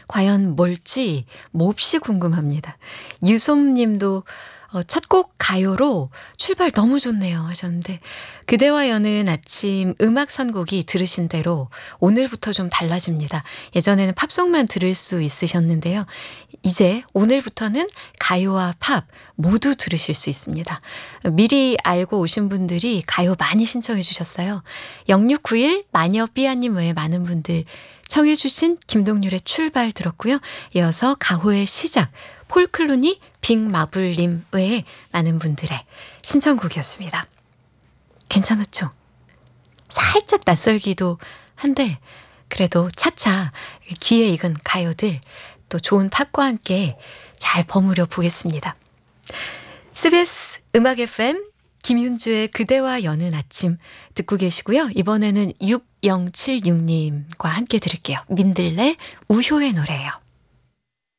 과연 뭘지 몹시 궁금합니다. 유솜님도 첫 곡 가요로 출발 너무 좋네요 하셨는데 그대와 여는 아침 음악 선곡이 들으신 대로 오늘부터 좀 달라집니다. 예전에는 팝송만 들을 수 있으셨는데요. 이제 오늘부터는 가요와 팝 모두 들으실 수 있습니다. 미리 알고 오신 분들이 가요 많이 신청해 주셨어요. 0691 마녀 삐아님 외에 많은 분들 청해 주신 김동률의 출발 들었고요. 이어서 가호의 시작, 폴클루니 빅마블님 외에 많은 분들의 신청곡이었습니다. 괜찮았죠? 살짝 낯설기도 한데 그래도 차차 귀에 익은 가요들 또 좋은 팝과 함께 잘 버무려 보겠습니다. CBS 음악 FM 김윤주의 그대와 여는 아침 듣고 계시고요. 이번에는 6076님과 함께 들을게요. 민들레 우효의 노래예요.